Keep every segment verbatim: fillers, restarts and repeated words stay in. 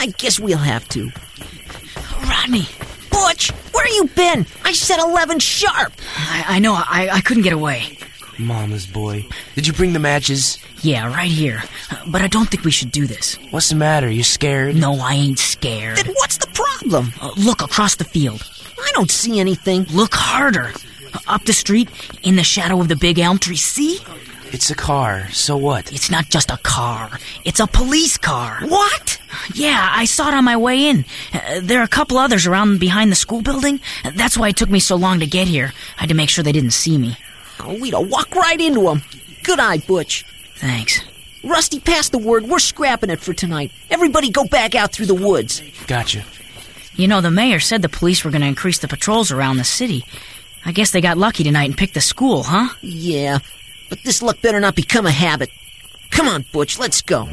I guess we'll have to. Rodney, Butch, where you been? I said eleven sharp. I, I know, I, I couldn't get away. Mama's boy. Did you bring the matches? Yeah, right here. Uh, but I don't think we should do this. What's the matter? You scared? No, I ain't scared. Then what's the problem? Uh, look across the field. I don't see anything. Look harder. Uh, up the street, in the shadow of the big elm tree. See? It's a car. So what? It's not just a car. It's a police car. What? Yeah, I saw it on my way in. Uh, there are a couple others around behind the school building. Uh, that's why it took me so long to get here. I had to make sure they didn't see me. Oh, we'd have walked right into them. Good eye, Butch. Thanks. Rusty, pass the word. We're scrapping it for tonight. Everybody go back out through the woods. Gotcha. You know, the mayor said the police were going to increase the patrols around the city. I guess they got lucky tonight and picked the school, huh? Yeah, but this luck better not become a habit. Come on, Butch, let's go.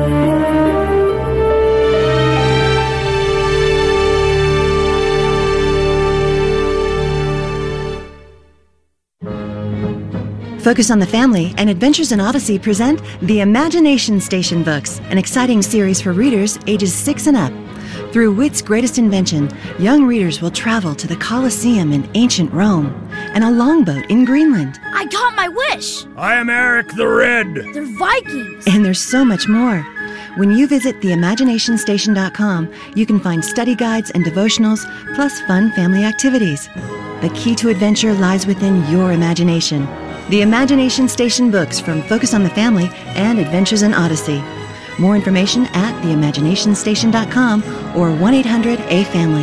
Focus on the Family and Adventures in Odyssey present the Imagination Station books, an exciting series for readers ages six and up. Through wit's greatest invention, young readers will travel to the Colosseum in ancient Rome and a longboat in Greenland. I got my wish! I am Eric the Red. They're Vikings! And there's so much more. When you visit the imagination station dot com, you can find study guides and devotionals, plus fun family activities. The key to adventure lies within your imagination. The Imagination Station books from Focus on the Family and Adventures in Odyssey. More information at the imagination station dot com or one eight hundred A family.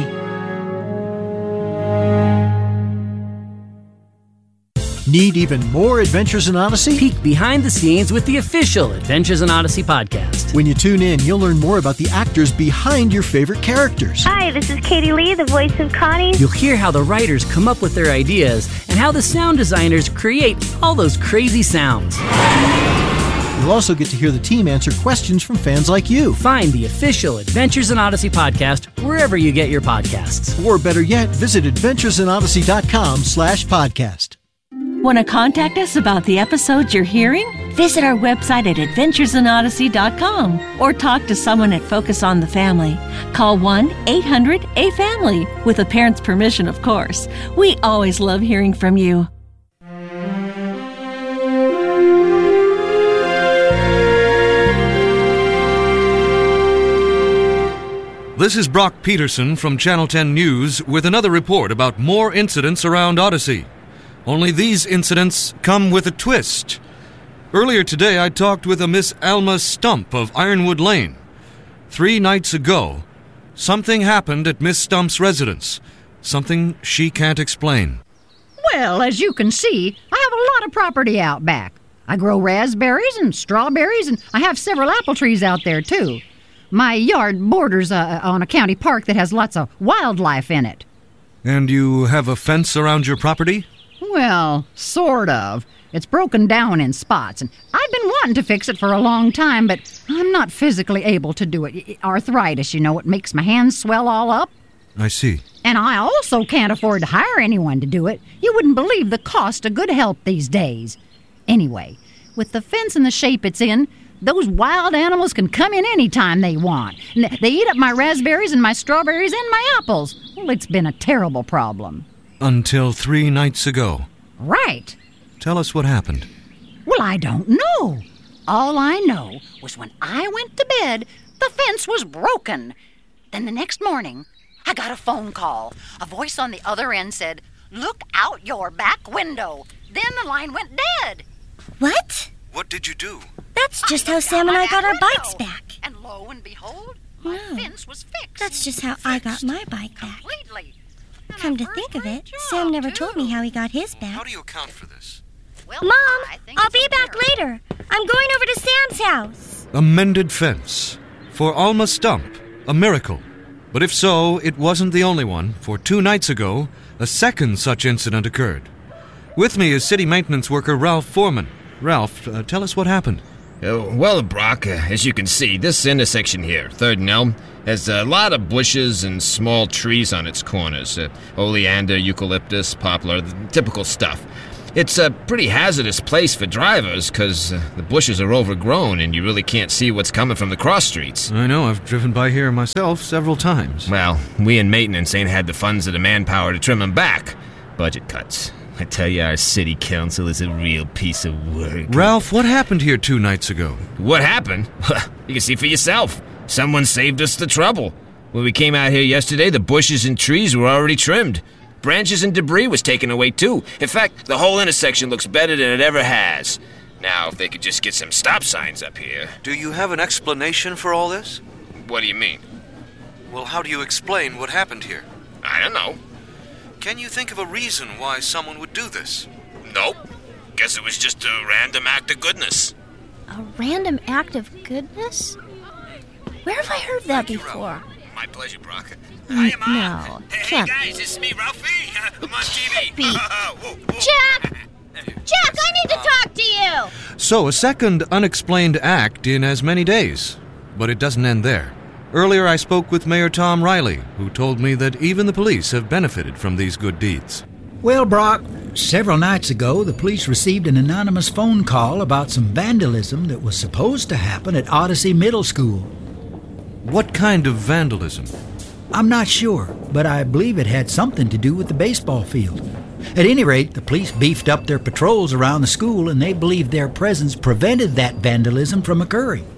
Need even more Adventures in Odyssey? Peek behind the scenes with the official Adventures in Odyssey podcast. When you tune in, you'll learn more about the actors behind your favorite characters. Hi, this is Katie Lee, the voice of Connie. You'll hear how the writers come up with their ideas and how the sound designers create all those crazy sounds. You'll also get to hear the team answer questions from fans like you. Find the official Adventures in Odyssey podcast wherever you get your podcasts. Or better yet, visit adventures in odyssey dot com slash podcast. Want to contact us about the episodes you're hearing? Visit our website at adventures in odyssey dot com or talk to someone at Focus on the Family. Call one eight hundred A family, with a parent's permission, of course. We always love hearing from you. This is Brock Peterson from Channel ten News with another report about more incidents around Odyssey. Only these incidents come with a twist. Earlier today, I talked with a Miss Alma Stump of Ironwood Lane. Three nights ago, something happened at Miss Stump's residence. Something she can't explain. Well, as you can see, I have a lot of property out back. I grow raspberries and strawberries, and I have several apple trees out there, too. My yard borders uh, on a county park that has lots of wildlife in it. And you have a fence around your property? Well, sort of. It's broken down in spots, and I've been wanting to fix it for a long time, but I'm not physically able to do it. Arthritis, you know, it makes my hands swell all up. I see. And I also can't afford to hire anyone to do it. You wouldn't believe the cost of good help these days. Anyway, with the fence in the shape it's in, those wild animals can come in any time they want. And they eat up my raspberries and my strawberries and my apples. Well, it's been a terrible problem. Until three nights ago. Right. Tell us what happened. Well, I don't know. All I know was when I went to bed, the fence was broken. Then the next morning, I got a phone call. A voice on the other end said, "Look out your back window." Then the line went dead. What? What did you do? That's just how Sam and I got our bikes back. And lo and behold, my No. fence was fixed. That's just how I got my bike back. Completely. Come to think of it, Sam never told me how he got his back. How do you account for this? Well, Mom, I think I'll it's be a back miracle. later. I'm going over to Sam's house. A mended fence. For Alma Stump, a miracle. But if so, it wasn't the only one, for two nights ago, a second such incident occurred. With me is city maintenance worker Ralph Foreman. Ralph, uh, tell us what happened. Uh, well, Brock, uh, as you can see, this intersection here, third and Elm, has a lot of bushes and small trees on its corners. Uh, oleander, eucalyptus, poplar, the typical stuff. It's a pretty hazardous place for drivers, because uh, the bushes are overgrown and you really can't see what's coming from the cross streets. I know, I've driven by here myself several times. Well, we in maintenance ain't had the funds or the manpower to trim them back. Budget cuts. I tell you, our city council is a real piece of work. Ralph, what happened here two nights ago? What happened? You can see for yourself. Someone saved us the trouble. When we came out here yesterday, the bushes and trees were already trimmed. Branches and debris was taken away, too. In fact, the whole intersection looks better than it ever has. Now, if they could just get some stop signs up here. Do you have an explanation for all this? What do you mean? Well, how do you explain what happened here? I don't know. Can you think of a reason why someone would do this? Nope. Guess it was just a random act of goodness. A random act of goodness? Where have I heard that before? My pleasure, Brock. Hi, no. Hey, hey guys, it's me, Ralphie. I'm on T V. Be. Jack! Jack, I need to talk to you! So, a second unexplained act in as many days. But it doesn't end there. Earlier I spoke with Mayor Tom Riley, who told me that even the police have benefited from these good deeds. Well, Brock, several nights ago, the police received an anonymous phone call about some vandalism that was supposed to happen at Odyssey Middle School. What kind of vandalism? I'm not sure, but I believe it had something to do with the baseball field. At any rate, the police beefed up their patrols around the school, and they believe their presence prevented that vandalism from occurring.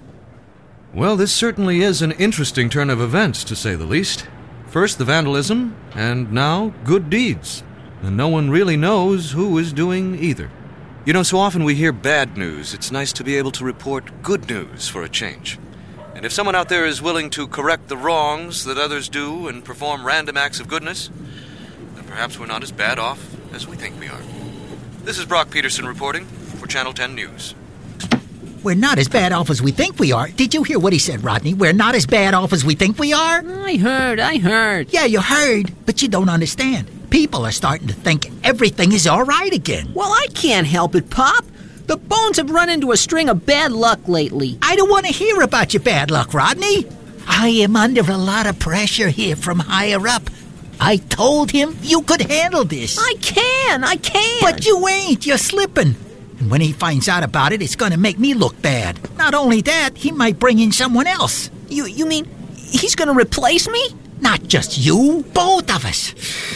Well, this certainly is an interesting turn of events, to say the least. First the vandalism, and now good deeds. And no one really knows who is doing either. You know, so often we hear bad news. It's nice to be able to report good news for a change. And if someone out there is willing to correct the wrongs that others do and perform random acts of goodness, then perhaps we're not as bad off as we think we are. This is Brock Peterson reporting for Channel ten News. We're not as bad off as we think we are. Did you hear what he said, Rodney? We're not as bad off as we think we are? I heard, I heard. Yeah, you heard, but you don't understand. People are starting to think everything is all right again. Well, I can't help it, Pop. The Bones have run into a string of bad luck lately. I don't want to hear about your bad luck, Rodney. I am under a lot of pressure here from higher up. I told him you could handle this. I can, I can. But you ain't. You're slipping. And when he finds out about it, it's going to make me look bad. Not only that, he might bring in someone else. You you mean he's going to replace me? Not just you, both of us.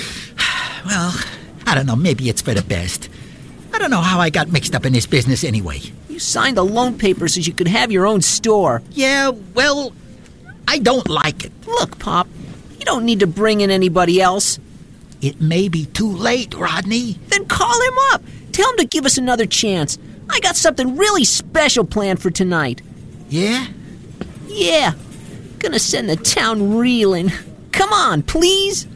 Well, I don't know, maybe it's for the best. I don't know how I got mixed up in this business anyway. You signed the loan papers so you could have your own store. Yeah, well, I don't like it. Look, Pop, you don't need to bring in anybody else. It may be too late, Rodney. Then call him up. Tell him to give us another chance. I got something really special planned for tonight. Yeah? Yeah. Gonna send the town reeling. Come on, please.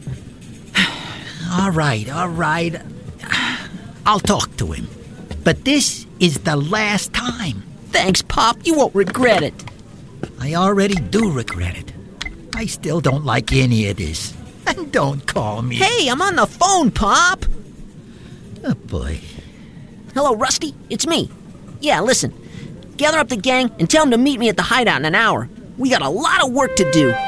All right, all right. I'll talk to him. But this is the last time. Thanks, Pop. You won't regret it. I already do regret it. I still don't like any of this. And don't call me. Hey, I'm on the phone, Pop. Oh, boy. Hello, Rusty. It's me. Yeah, listen. Gather up the gang and tell them to meet me at the hideout in an hour. We got a lot of work to do.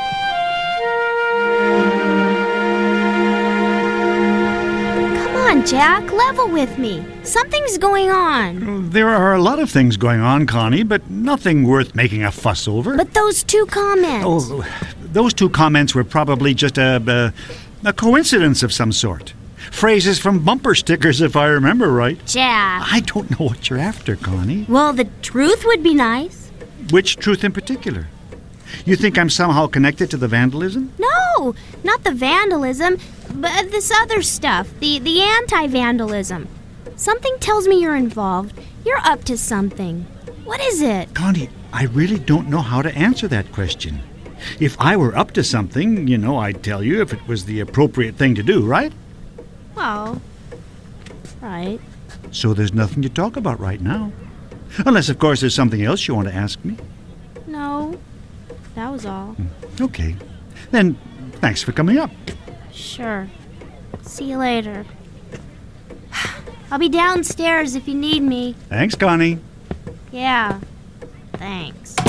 Come on, Jack. Level with me. Something's going on. There are a lot of things going on, Connie, but nothing worth making a fuss over. But those two comments. Oh, those two comments were probably just a, a, a coincidence of some sort. Phrases from bumper stickers, if I remember right. Jack. I don't know what you're after, Connie. Well, the truth would be nice. Which truth in particular? You think I'm somehow connected to the vandalism? No, not the vandalism, but this other stuff, the, the anti-vandalism. Something tells me you're involved. You're up to something. What is it? Connie, I really don't know how to answer that question. If I were up to something, you know, I'd tell you if it was the appropriate thing to do, right? Well, right. So there's nothing to talk about right now. Unless, of course, there's something else you want to ask me. No, that was all. Okay. Then, thanks for coming up. Sure. See you later. I'll be downstairs if you need me. Thanks, Connie. Yeah, thanks.